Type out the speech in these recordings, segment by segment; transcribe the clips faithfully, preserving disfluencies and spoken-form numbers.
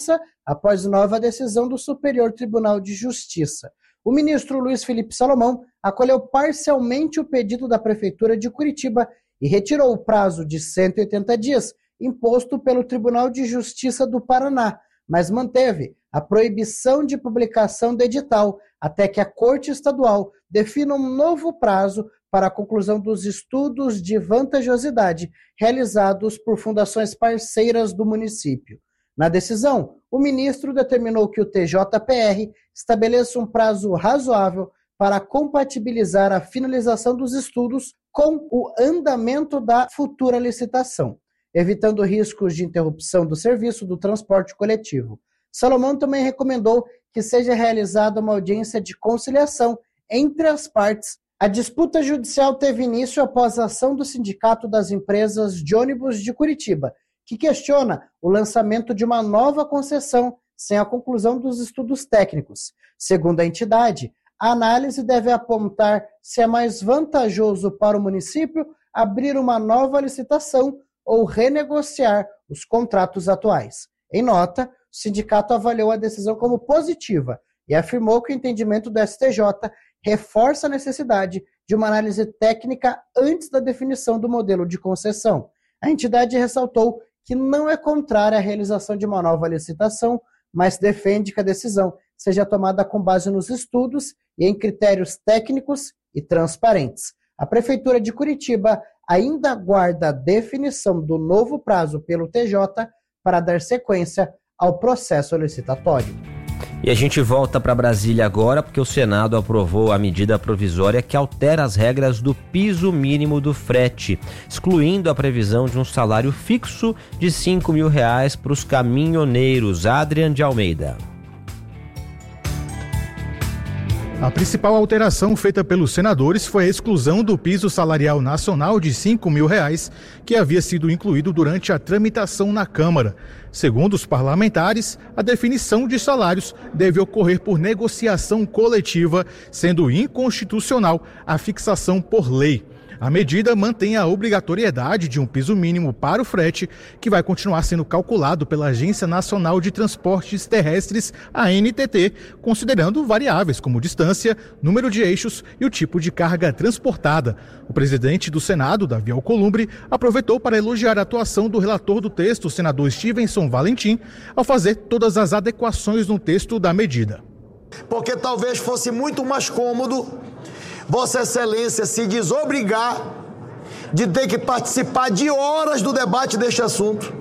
Justiça após nova decisão do Superior Tribunal de Justiça. O ministro Luiz Felipe Salomão acolheu parcialmente o pedido da Prefeitura de Curitiba e retirou o prazo de cento e oitenta dias imposto pelo Tribunal de Justiça do Paraná, mas manteve a proibição de publicação do edital até que a Corte Estadual defina um novo prazo para a conclusão dos estudos de vantajosidade realizados por fundações parceiras do município. Na decisão, o ministro determinou que o T J P R estabeleça um prazo razoável para compatibilizar a finalização dos estudos com o andamento da futura licitação, evitando riscos de interrupção do serviço do transporte coletivo. Salomão também recomendou que seja realizada uma audiência de conciliação entre as partes. A disputa judicial teve início após a ação do Sindicato das Empresas de Ônibus de Curitiba, que questiona o lançamento de uma nova concessão sem a conclusão dos estudos técnicos. Segundo a entidade, a análise deve apontar se é mais vantajoso para o município abrir uma nova licitação ou renegociar os contratos atuais. Em nota, o sindicato avaliou a decisão como positiva e afirmou que o entendimento do S T J reforça a necessidade de uma análise técnica antes da definição do modelo de concessão. A entidade ressaltou que não é contrária à realização de uma nova licitação, mas defende que a decisão seja tomada com base nos estudos e em critérios técnicos e transparentes. A Prefeitura de Curitiba ainda aguarda a definição do novo prazo pelo T J para dar sequência ao processo licitatório. E a gente volta para Brasília agora, porque o Senado aprovou a medida provisória que altera as regras do piso mínimo do frete, excluindo a previsão de um salário fixo de cinco mil reais para os caminhoneiros. Adrian de Almeida. A principal alteração feita pelos senadores foi a exclusão do piso salarial nacional de cinco mil reais, que havia sido incluído durante a tramitação na Câmara. Segundo os parlamentares, a definição de salários deve ocorrer por negociação coletiva, sendo inconstitucional a fixação por lei. A medida mantém a obrigatoriedade de um piso mínimo para o frete, que vai continuar sendo calculado pela Agência Nacional de Transportes Terrestres, a N T T, considerando variáveis como distância, número de eixos e o tipo de carga transportada. O presidente do Senado, Davi Alcolumbre, aproveitou para elogiar a atuação do relator do texto, o senador Stevenson Valentim, ao fazer todas as adequações no texto da medida. Porque talvez fosse muito mais cômodo Vossa Excelência se desobrigar de ter que participar de horas do debate deste assunto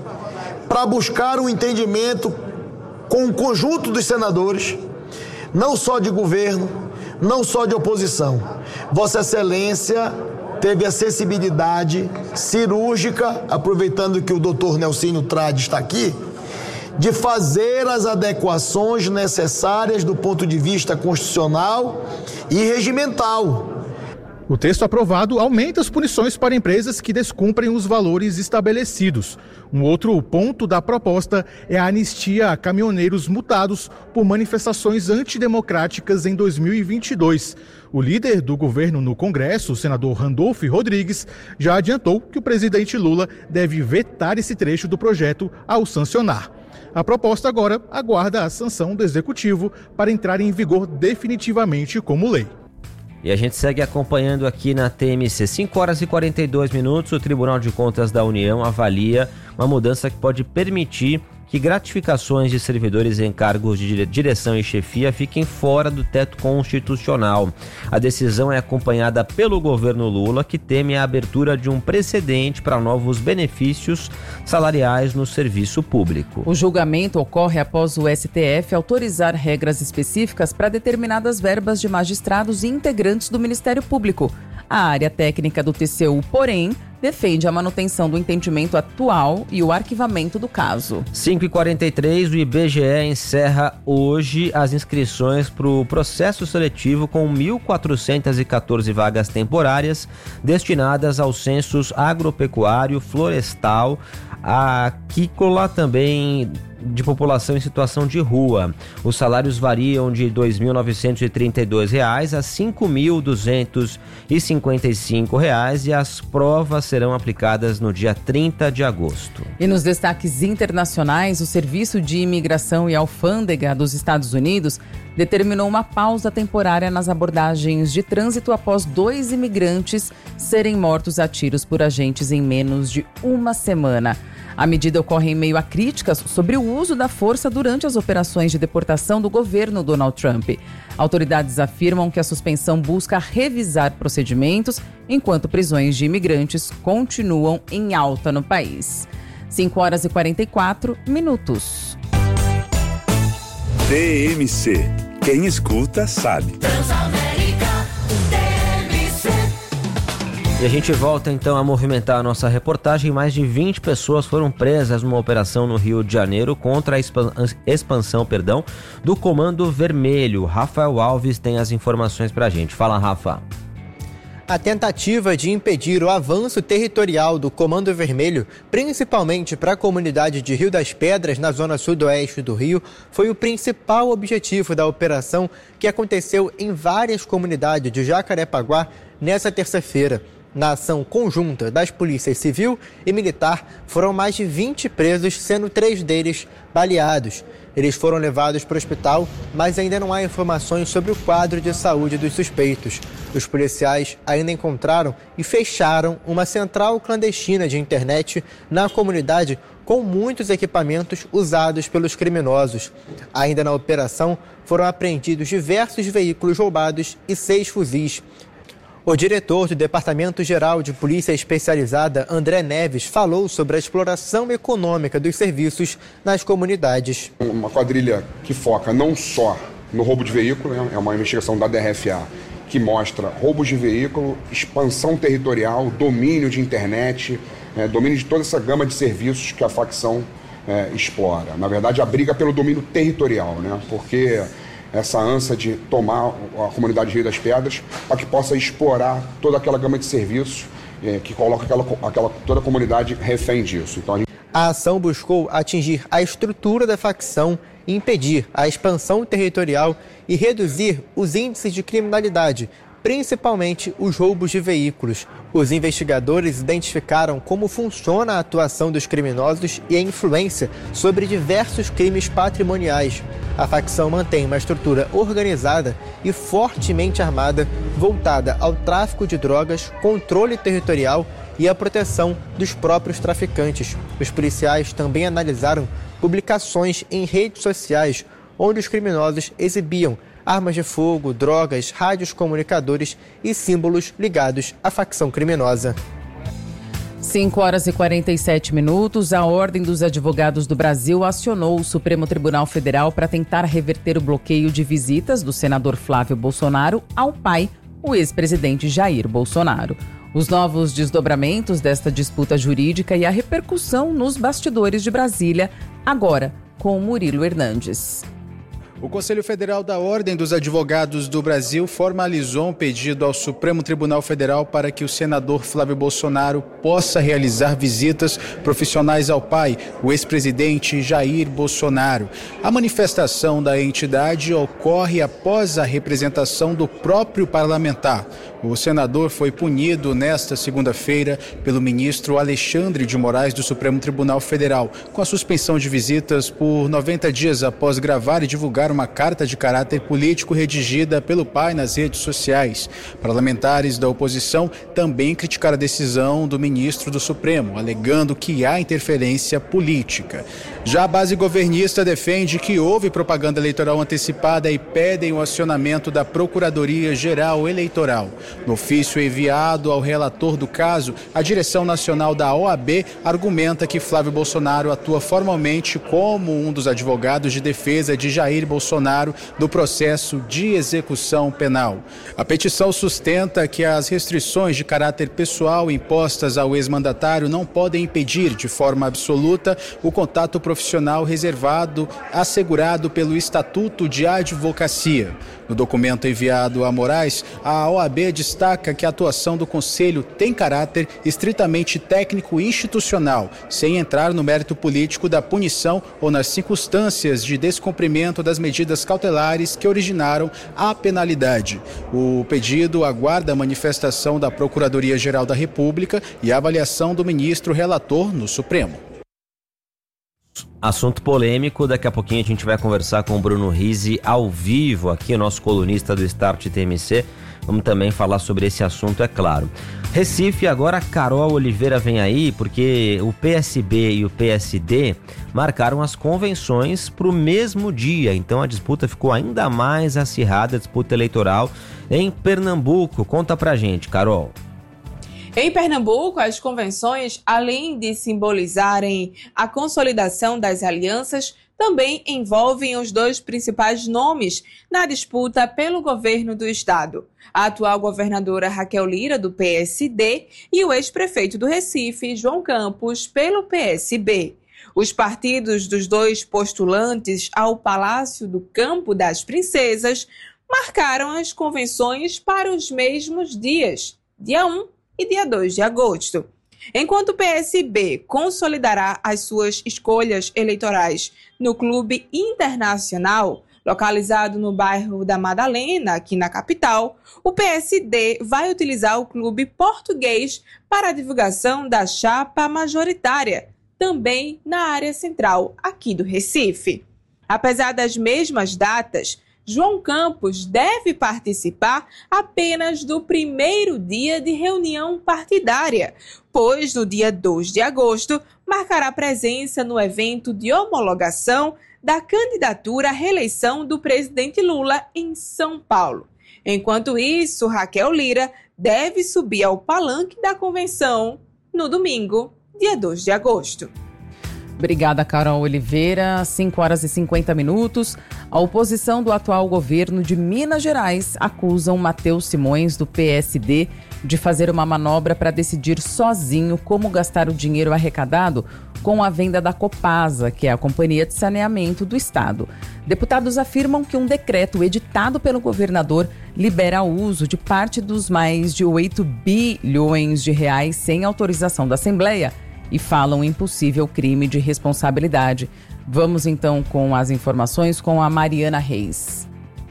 para buscar um entendimento com o conjunto dos senadores, não só de governo, não só de oposição. Vossa Excelência teve a sensibilidade cirúrgica, aproveitando que o doutor Nelsinho Trade está aqui, de fazer as adequações necessárias do ponto de vista constitucional e regimental. O texto aprovado aumenta as punições para empresas que descumprem os valores estabelecidos. Um outro ponto da proposta é a anistia a caminhoneiros multados por manifestações antidemocráticas em dois mil e vinte e dois. O líder do governo no Congresso, o senador Randolph Rodrigues, já adiantou que o presidente Lula deve vetar esse trecho do projeto ao sancionar. A proposta agora aguarda a sanção do Executivo para entrar em vigor definitivamente como lei. E a gente segue acompanhando aqui na T M C. cinco horas e quarenta e dois minutos, o Tribunal de Contas da União avalia uma mudança que pode permitir que gratificações de servidores em cargos de direção e chefia fiquem fora do teto constitucional. A decisão é acompanhada pelo governo Lula, que teme a abertura de um precedente para novos benefícios salariais no serviço público. O julgamento ocorre após o S T F autorizar regras específicas para determinadas verbas de magistrados e integrantes do Ministério Público. A área técnica do T C U, porém, defende a manutenção do entendimento atual e o arquivamento do caso. cinco e quarenta e três, o I B G E encerra hoje as inscrições para o processo seletivo com mil quatrocentas e quatorze vagas temporárias destinadas aos censos agropecuário, florestal, aquícola, também de população em situação de rua. Os salários variam de dois mil novecentos e trinta e dois reais a cinco mil duzentos e cinquenta e cinco reais e as provas serão aplicadas no dia trinta de agosto. E nos destaques internacionais, o Serviço de Imigração e Alfândega dos Estados Unidos determinou uma pausa temporária nas abordagens de trânsito após dois imigrantes serem mortos a tiros por agentes em menos de uma semana. A medida ocorre em meio a críticas sobre o uso da força durante as operações de deportação do governo Donald Trump. Autoridades afirmam que a suspensão busca revisar procedimentos, enquanto prisões de imigrantes continuam em alta no país. cinco horas e quarenta e quatro minutos. T M C. Quem escuta sabe. Transamérica T M C. E a gente volta então a movimentar a nossa reportagem. Mais de vinte pessoas foram presas numa operação no Rio de Janeiro contra a expansão, perdão, do Comando Vermelho. Rafael Alves tem as informações pra gente. Fala, Rafa. A tentativa de impedir o avanço territorial do Comando Vermelho, principalmente para a comunidade de Rio das Pedras, na zona sudoeste do Rio, foi o principal objetivo da operação, que aconteceu em várias comunidades de Jacarepaguá nessa terça-feira. Na ação conjunta das polícias civil e militar, foram mais de vinte presos, sendo três deles baleados. Eles foram levados para o hospital, mas ainda não há informações sobre o quadro de saúde dos suspeitos. Os policiais ainda encontraram e fecharam uma central clandestina de internet na comunidade com muitos equipamentos usados pelos criminosos. Ainda na operação, foram apreendidos diversos veículos roubados e seis fuzis. O diretor do Departamento Geral de Polícia Especializada, André Neves, falou sobre a exploração econômica dos serviços nas comunidades. Uma quadrilha que foca não só no roubo de veículo, né? É uma investigação da D R F A que mostra roubos de veículo, expansão territorial, domínio de internet, é, domínio de toda essa gama de serviços que a facção é, explora. Na verdade, a briga pelo domínio territorial, né? Porque essa ânsia de tomar a comunidade de Rio das Pedras para que possa explorar toda aquela gama de serviços é, que coloca aquela, aquela, toda a comunidade refém disso. Então, a, gente... a ação buscou atingir a estrutura da facção, impedir a expansão territorial e reduzir os índices de criminalidade, principalmente os roubos de veículos. Os investigadores identificaram como funciona a atuação dos criminosos e a influência sobre diversos crimes patrimoniais. A facção mantém uma estrutura organizada e fortemente armada, voltada ao tráfico de drogas, controle territorial e à proteção dos próprios traficantes. Os policiais também analisaram publicações em redes sociais, onde os criminosos exibiam armas de fogo, drogas, rádios comunicadores e símbolos ligados à facção criminosa. cinco horas e quarenta e sete minutos, a Ordem dos Advogados do Brasil acionou o Supremo Tribunal Federal para tentar reverter o bloqueio de visitas do senador Flávio Bolsonaro ao pai, o ex-presidente Jair Bolsonaro. Os novos desdobramentos desta disputa jurídica e a repercussão nos bastidores de Brasília, agora com Murilo Hernandes. O Conselho Federal da Ordem dos Advogados do Brasil formalizou um pedido ao Supremo Tribunal Federal para que o senador Flávio Bolsonaro possa realizar visitas profissionais ao pai, o ex-presidente Jair Bolsonaro. A manifestação da entidade ocorre após a representação do próprio parlamentar. O senador foi punido nesta segunda-feira pelo ministro Alexandre de Moraes do Supremo Tribunal Federal, com a suspensão de visitas por noventa dias após gravar e divulgar uma carta de caráter político redigida pelo pai nas redes sociais. Parlamentares da oposição também criticaram a decisão do ministro do Supremo, alegando que há interferência política. Já a base governista defende que houve propaganda eleitoral antecipada e pedem o acionamento da Procuradoria-Geral Eleitoral. No ofício enviado ao relator do caso, a direção nacional da O A B argumenta que Flávio Bolsonaro atua formalmente como um dos advogados de defesa de Jair Bolsonaro no processo de execução penal. A petição sustenta que as restrições de caráter pessoal impostas ao ex-mandatário não podem impedir de forma absoluta o contato profissional reservado, assegurado pelo Estatuto de Advocacia. No documento enviado a Moraes, a O A B destaca que a atuação do Conselho tem caráter estritamente técnico e institucional, sem entrar no mérito político da punição ou nas circunstâncias de descumprimento das medidas cautelares que originaram a penalidade. O pedido aguarda a manifestação da Procuradoria-Geral da República e a avaliação do ministro relator no Supremo. Assunto polêmico, daqui a pouquinho a gente vai conversar com o Bruno Rizzi ao vivo, aqui, nosso colunista do Start T M C. Vamos também falar sobre esse assunto, é claro. Recife, agora a Carol Oliveira vem aí, porque o P S B e o P S D marcaram as convenções para o mesmo dia, então a disputa ficou ainda mais acirrada, a disputa eleitoral em Pernambuco. Conta pra gente, Carol. Em Pernambuco, as convenções, além de simbolizarem a consolidação das alianças, também envolvem os dois principais nomes na disputa pelo governo do estado. A atual governadora Raquel Lira, do P S D, e o ex-prefeito do Recife, João Campos, pelo P S B. Os partidos dos dois postulantes ao Palácio do Campo das Princesas marcaram as convenções para os mesmos dias, dia um e dia dois de agosto. Enquanto o P S B consolidará as suas escolhas eleitorais no Clube Internacional, localizado no bairro da Madalena, aqui na capital, o P S D vai utilizar o Clube Português para a divulgação da chapa majoritária, também na área central aqui do Recife. Apesar das mesmas datas, João Campos deve participar apenas do primeiro dia de reunião partidária, pois no dia dois de agosto marcará presença no evento de homologação da candidatura à reeleição do presidente Lula em São Paulo. Enquanto isso, Raquel Lira deve subir ao palanque da convenção no domingo, dia dois de agosto. Obrigada, Carol Oliveira. cinco horas e cinquenta minutos. A oposição do atual governo de Minas Gerais acusam Matheus Simões, do P S D, de fazer uma manobra para decidir sozinho como gastar o dinheiro arrecadado com a venda da Copasa, que é a Companhia de Saneamento do Estado. Deputados afirmam que um decreto editado pelo governador libera o uso de parte dos mais de oito bilhões de reais sem autorização da Assembleia e falam em possível crime de responsabilidade. Vamos então com as informações com a Mariana Reis.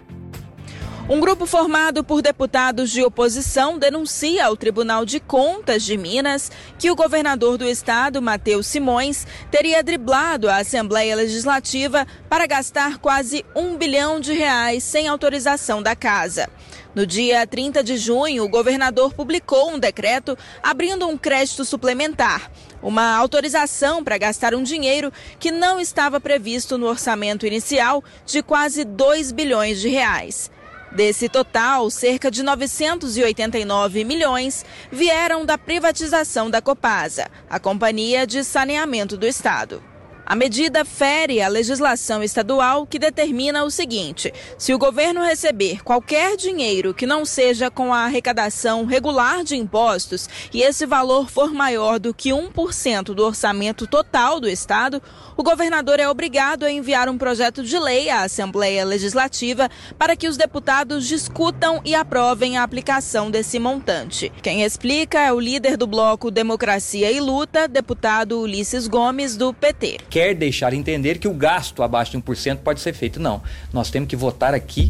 Um grupo formado por deputados de oposição denuncia ao Tribunal de Contas de Minas que o governador do estado, Matheus Simões, teria driblado a Assembleia Legislativa para gastar quase um bilhão de reais sem autorização da casa. No dia trinta de junho, o governador publicou um decreto abrindo um crédito suplementar, uma autorização para gastar um dinheiro que não estava previsto no orçamento inicial de quase dois bilhões de reais. Desse total, cerca de novecentos e oitenta e nove milhões vieram da privatização da Copasa, a Companhia de Saneamento do Estado. A medida fere a legislação estadual que determina o seguinte: se o governo receber qualquer dinheiro que não seja com a arrecadação regular de impostos e esse valor for maior do que um por cento do orçamento total do estado, o governador é obrigado a enviar um projeto de lei à Assembleia Legislativa para que os deputados discutam e aprovem a aplicação desse montante. Quem explica é o líder do bloco Democracia e Luta, deputado Ulisses Gomes, do P T. Quer deixar entender que o gasto abaixo de um por cento pode ser feito. Não, nós temos que votar aqui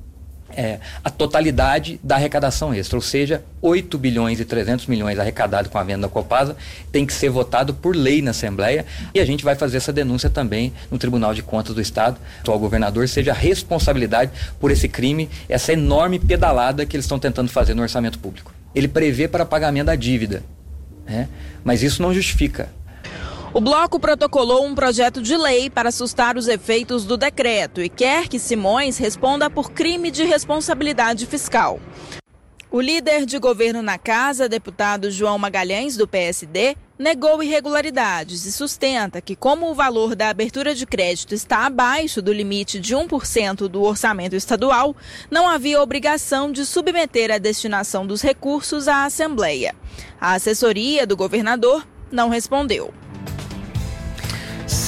é, a totalidade da arrecadação extra, ou seja, oito bilhões e trezentos milhões arrecadados com a venda da Copasa tem que ser votado por lei na Assembleia, e a gente vai fazer essa denúncia também no Tribunal de Contas do Estado. O atual governador seja a responsabilidade por esse crime, essa enorme pedalada que eles estão tentando fazer no orçamento público. Ele prevê para pagamento da dívida, né? Mas isso não justifica. O bloco protocolou um projeto de lei para assustar os efeitos do decreto e quer que Simões responda por crime de responsabilidade fiscal. O líder de governo na casa, deputado João Magalhães, do P S D, negou irregularidades e sustenta que, como o valor da abertura de crédito está abaixo do limite de um por cento do orçamento estadual, não havia obrigação de submeter a destinação dos recursos à Assembleia. A assessoria do governador não respondeu.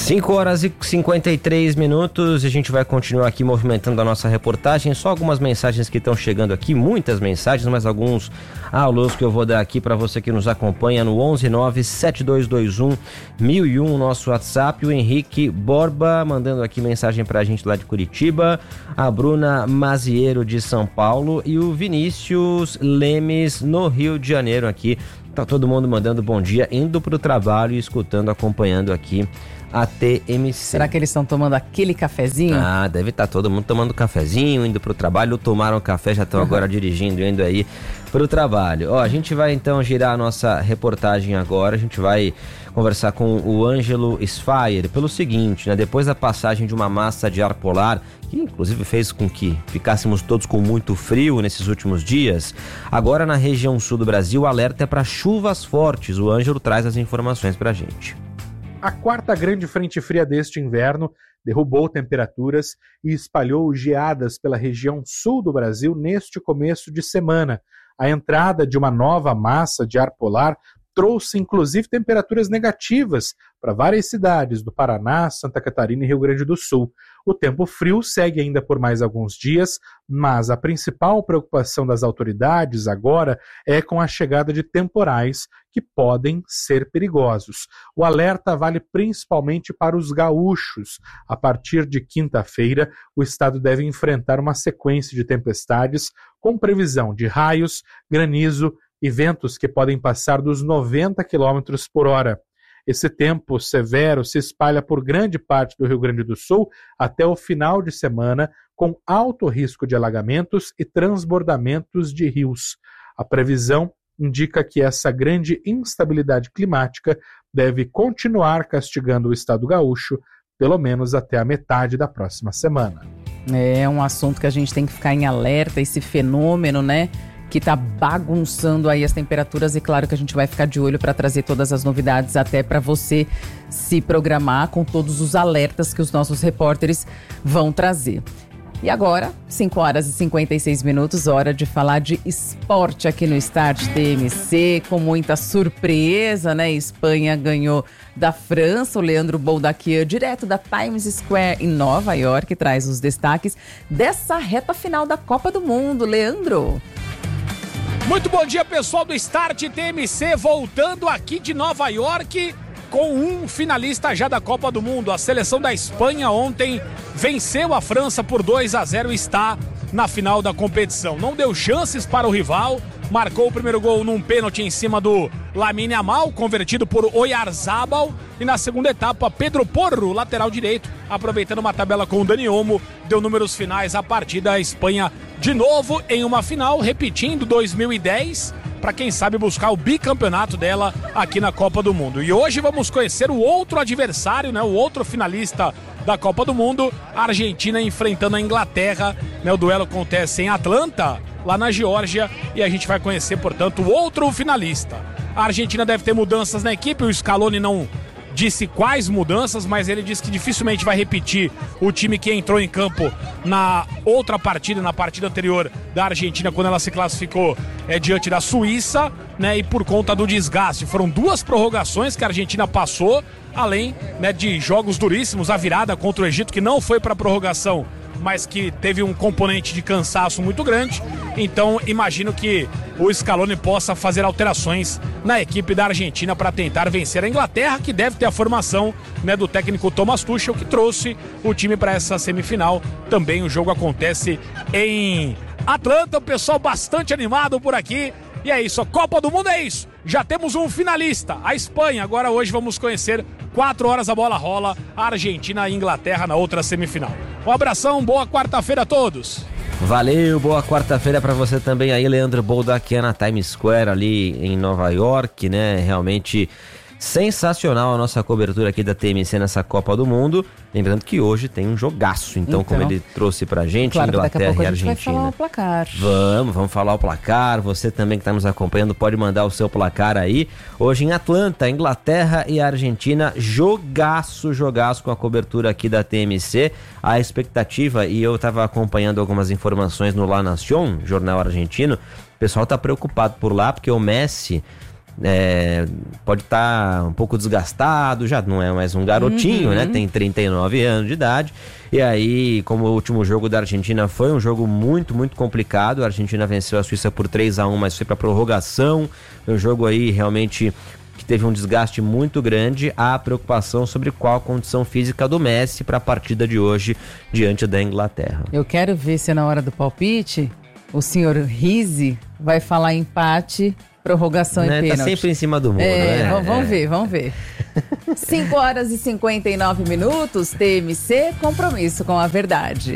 cinco horas e cinquenta e três minutos, a gente vai continuar aqui movimentando a nossa reportagem, só algumas mensagens que estão chegando aqui, muitas mensagens, mas alguns alôs que eu vou dar aqui para você que nos acompanha no onze nove sete dois dois um mil e um, nosso WhatsApp, o Henrique Borba mandando aqui mensagem pra gente lá de Curitiba, a Bruna Maziero de São Paulo e o Vinícius Lemes no Rio de Janeiro aqui. Tá todo mundo mandando bom dia, indo pro trabalho e escutando, acompanhando aqui a T M C. Será que eles estão tomando aquele cafezinho? Ah, deve estar todo mundo tomando cafezinho, indo pro trabalho, ou tomaram café, já estão uhum. agora dirigindo, indo aí pro trabalho. Ó, a gente vai então girar a nossa reportagem agora, a gente vai conversar com o Ângelo Sfaier pelo seguinte, né? Depois da passagem de uma massa de ar polar, que inclusive fez com que ficássemos todos com muito frio nesses últimos dias, agora na região sul do Brasil o alerta é para chuvas fortes. O Ângelo traz as informações pra gente. A quarta grande frente fria deste inverno derrubou temperaturas e espalhou geadas pela região sul do Brasil neste começo de semana. A entrada de uma nova massa de ar polar trouxe inclusive temperaturas negativas para várias cidades do Paraná, Santa Catarina e Rio Grande do Sul. O tempo frio segue ainda por mais alguns dias, mas a principal preocupação das autoridades agora é com a chegada de temporais que podem ser perigosos. O alerta vale principalmente para os gaúchos. A partir de quinta-feira, o estado deve enfrentar uma sequência de tempestades com previsão de raios, granizo e ventos que podem passar dos noventa quilômetros por hora. Esse tempo severo se espalha por grande parte do Rio Grande do Sul até o final de semana, com alto risco de alagamentos e transbordamentos de rios. A previsão indica que essa grande instabilidade climática deve continuar castigando o estado gaúcho, pelo menos até a metade da próxima semana. É um assunto que a gente tem que ficar em alerta, esse fenômeno, né? Que está bagunçando aí as temperaturas, e claro que a gente vai ficar de olho para trazer todas as novidades, até para você se programar com todos os alertas que os nossos repórteres vão trazer. E agora, cinco horas e cinquenta e seis minutos, hora de falar de esporte aqui no Start T M C, com muita surpresa, né? Espanha ganhou da França, o Leandro Boldaquian, direto da Times Square em Nova York, traz os destaques dessa reta final da Copa do Mundo. Leandro... Muito bom dia, pessoal do Start T M C, voltando aqui de Nova York com um finalista já da Copa do Mundo. A seleção da Espanha ontem venceu a França por dois a zero e está na final da competição. Não deu chances para o rival, marcou o primeiro gol num pênalti em cima do Lamine Yamal, convertido por Oyarzabal, e na segunda etapa Pedro Porro, lateral direito, aproveitando uma tabela com o Dani Olmo, deu números finais à partida. A Espanha de novo em uma final, repetindo dois mil e dez, para quem sabe buscar o bicampeonato dela aqui na Copa do Mundo. E hoje vamos conhecer o outro adversário, né, o outro finalista da Copa do Mundo, a Argentina enfrentando a Inglaterra, né, o duelo acontece em Atlanta, lá na Geórgia, e a gente vai conhecer, portanto, o outro finalista. A Argentina deve ter mudanças na equipe, o Scaloni não disse quais mudanças, mas ele disse que dificilmente vai repetir o time que entrou em campo na outra partida, na partida anterior da Argentina, quando ela se classificou é, diante da Suíça, né, e por conta do desgaste. Foram duas prorrogações que a Argentina passou, além, né, de jogos duríssimos, a virada contra o Egito, que não foi para prorrogação, mas que teve um componente de cansaço muito grande. Então imagino que o Scaloni possa fazer alterações na equipe da Argentina para tentar vencer a Inglaterra, que deve ter a formação, né, do técnico Thomas Tuchel, que trouxe o time para essa semifinal. Também o jogo acontece em Atlanta, o pessoal bastante animado por aqui. E é isso, a Copa do Mundo é isso. Já temos um finalista, a Espanha. Agora hoje vamos conhecer, quatro horas a bola rola, a Argentina e a Inglaterra na outra semifinal. Um abração, boa quarta-feira a todos. Valeu, boa quarta-feira para você também aí, Leandro Boldaquian, na Times Square ali em Nova York, né? Realmente sensacional a nossa cobertura aqui da T M C nessa Copa do Mundo. Lembrando que hoje tem um jogaço, então, então como ele trouxe pra gente, claro, Inglaterra e Argentina. Vai falar o placar. Vamos, vamos falar o placar. Você também que está nos acompanhando pode mandar o seu placar aí. Hoje em Atlanta, Inglaterra e Argentina, jogaço, jogaço com a cobertura aqui da T M C. A expectativa, e eu estava acompanhando algumas informações no La Nación, jornal argentino, o pessoal tá preocupado por lá porque o Messi É, pode estar tá um pouco desgastado, já não é mais um garotinho, uhum. né? Tem trinta e nove anos de idade. E aí, como o último jogo da Argentina foi um jogo muito, muito complicado, a Argentina venceu a Suíça por três a um, mas foi para prorrogação. Foi um jogo aí realmente que teve um desgaste muito grande. Há preocupação sobre qual a condição física do Messi para a partida de hoje diante da Inglaterra. Eu quero ver se na hora do palpite o senhor Rizzi vai falar empate, prorrogação né, e pênalti. Tá sempre em cima do muro, é, né? Vamos é. ver, vamos ver. cinco horas e cinquenta e nove minutos, T M C, compromisso com a verdade.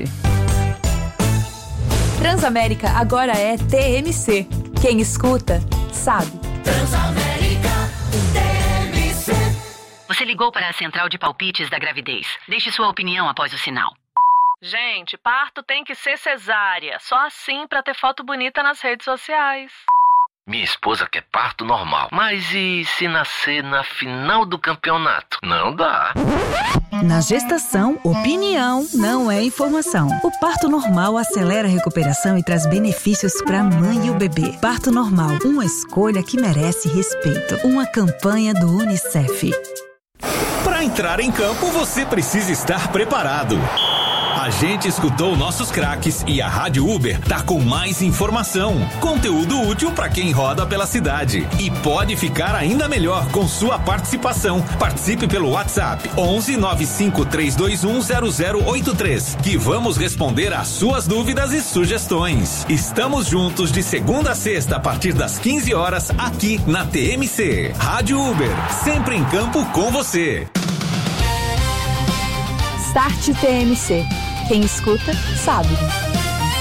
Transamérica agora é T M C. Quem escuta, sabe. Transamérica, T M C. Você ligou para a central de palpites da gravidez. Deixe sua opinião após o sinal. Gente, parto tem que ser cesárea. Só assim pra ter foto bonita nas redes sociais. Minha esposa quer parto normal. Mas e se nascer na final do campeonato? Não dá. Na gestação, opinião não é informação. O parto normal acelera a recuperação e traz benefícios para a mãe e o bebê. Parto normal, uma escolha que merece respeito. Uma campanha do Unicef. Para entrar em campo, você precisa estar preparado. A gente escutou nossos craques e a Rádio Uber tá com mais informação, conteúdo útil para quem roda pela cidade. E pode ficar ainda melhor com sua participação. Participe pelo WhatsApp onze nove cinco três dois um zero zero oito três, que vamos responder às suas dúvidas e sugestões. Estamos juntos de segunda a sexta a partir das quinze horas aqui na T M C. Rádio Uber, sempre em campo com você. Start T M C. Quem escuta, sabe.